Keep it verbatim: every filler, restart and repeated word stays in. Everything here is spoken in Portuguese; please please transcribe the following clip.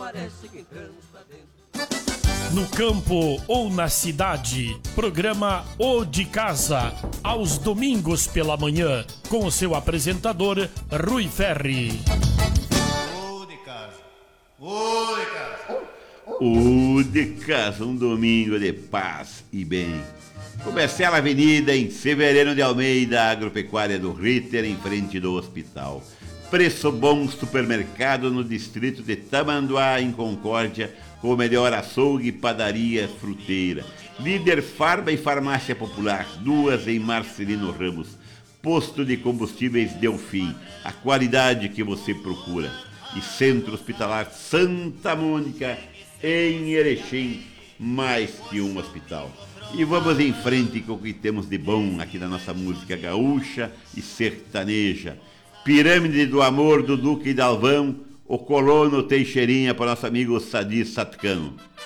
parece que entramos pra dentro. No campo ou na cidade, programa O de Casa, aos domingos pela manhã, com o seu apresentador, Rui Ferri. O de Casa, O de Casa. O de Casa, um domingo de paz e bem. Comercial Avenida, em Severino de Almeida, Agropecuária do Ritter, em frente do hospital. Preço bom supermercado no distrito de Tamanduá, em Concórdia, com o melhor açougue, padaria, fruteira. Líder Farma e Farmácia Popular, duas em Marcelino Ramos. Posto de combustíveis Delfim, a qualidade que você procura. E Centro Hospitalar Santa Mônica, em Erechim, mais que um hospital. E vamos em frente com o que temos de bom aqui na nossa música gaúcha e sertaneja. Pirâmide do Amor, do Duque e Dalvão, o colono Teixeirinha para o nosso amigo Sadi Satcano.